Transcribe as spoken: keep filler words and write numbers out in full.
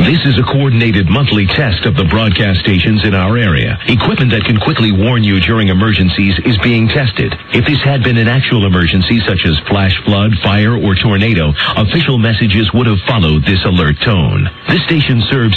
This is a coordinated monthly test of the broadcast stations in our area. Equipment that can quickly warn you during emergencies is being tested. If this had been an actual emergency such as flash flood, fire, or tornado, official messages would have followed this alert tone. This station serves